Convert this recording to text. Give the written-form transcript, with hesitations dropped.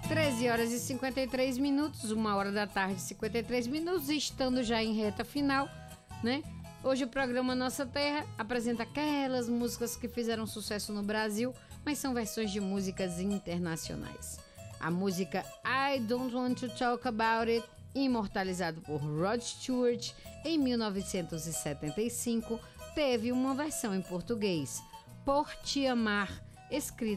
13 horas e 53 minutos, 1 hora da tarde, 53 minutos, estando já em reta final, né? Hoje o programa Nossa Terra apresenta aquelas músicas que fizeram sucesso no Brasil, mas são versões de músicas internacionais. A música I Don't Want to Talk About It, imortalizado por Rod Stewart em 1975, teve uma versão em português, Por Te Amar, escrita